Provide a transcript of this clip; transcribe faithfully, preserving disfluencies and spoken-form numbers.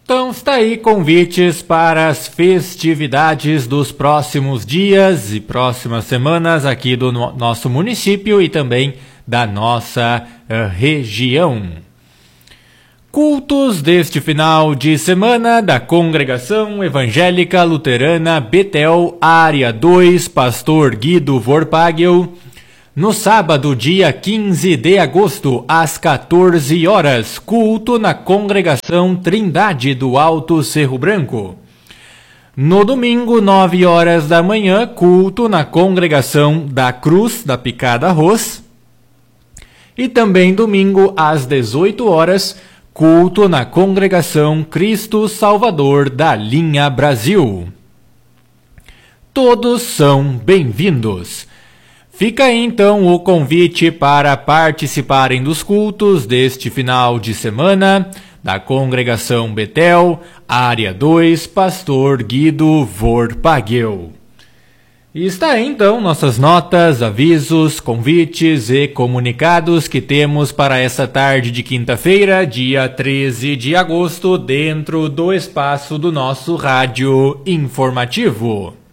Então está aí convites para as festividades dos próximos dias e próximas semanas aqui do no- nosso município e também da nossa uh, região. Cultos deste final de semana da Congregação Evangélica Luterana Betel, Área dois, Pastor Guido Vorpagel. No sábado, dia quinze de agosto, às quatorze horas, culto na Congregação Trindade do Alto Cerro Branco. No domingo, nove horas da manhã, culto na Congregação da Cruz da Picada Arroz. E também domingo, às dezoito horas, culto na Congregação Cristo Salvador da Linha Brasil. Todos são bem-vindos. Fica aí então o convite para participarem dos cultos deste final de semana da Congregação Betel, Área dois, Pastor Guido Vorpagel. E está aí então nossas notas, avisos, convites e comunicados que temos para essa tarde de quinta-feira, dia treze de agosto, dentro do espaço do nosso rádio informativo.